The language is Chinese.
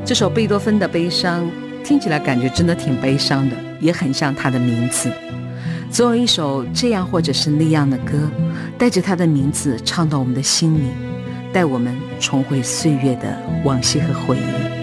这首贝多芬的悲伤听起来感觉真的挺悲伤的，也很像他的名字。总有一首这样或者是那样的歌，带着他的名字唱到我们的心里，带我们重回岁月的往昔和回忆。